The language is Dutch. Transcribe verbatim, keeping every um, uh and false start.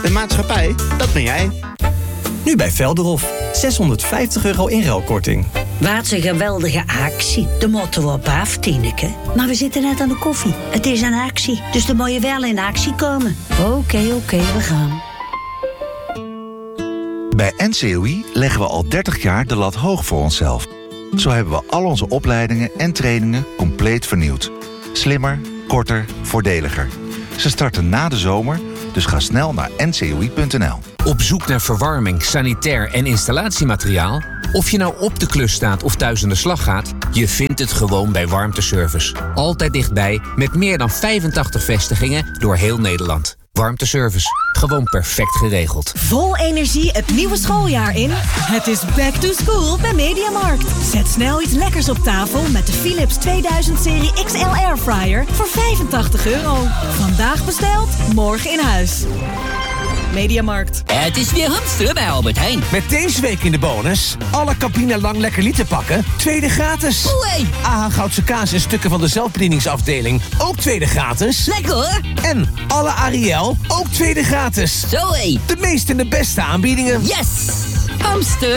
De maatschappij, dat ben jij. Nu bij Velderhof. zeshonderdvijftig euro inruilkorting. Wat een geweldige actie. De motto op af, Tineke. Maar we zitten net aan de koffie. Het is een actie, dus dan moet je wel in actie komen. Oké, okay, oké, okay, we gaan. Bij N C O I leggen we al dertig jaar de lat hoog voor onszelf. Zo hebben we al onze opleidingen en trainingen compleet vernieuwd. Slimmer, korter, voordeliger. Ze starten na de zomer, dus ga snel naar n c o i punt n l. Op zoek naar verwarming, sanitair en installatiemateriaal? Of je nou op de klus staat of thuis aan de slag gaat, je vindt het gewoon bij Warmteservice. Altijd dichtbij, met meer dan vijfentachtig vestigingen door heel Nederland. Warmteservice, gewoon perfect geregeld. Vol energie het nieuwe schooljaar in. Het is back to school bij Mediamarkt. Zet snel iets lekkers op tafel met de Philips tweeduizend serie X L Airfryer voor vijfentachtig euro. Vandaag besteld, morgen in huis. Mediamarkt. Het is weer hamsteren bij Albert Heijn. Met deze week in de bonus. Alle Campina Lang Lekker Liter pakken. Tweede gratis. Oei. A H Goudse kaas en stukken van de zelfbedieningsafdeling. Ook tweede gratis. Lekker hoor. En alle Ariel. Ook tweede gratis. Zoé. De meeste en de beste aanbiedingen. Yes. Hamster.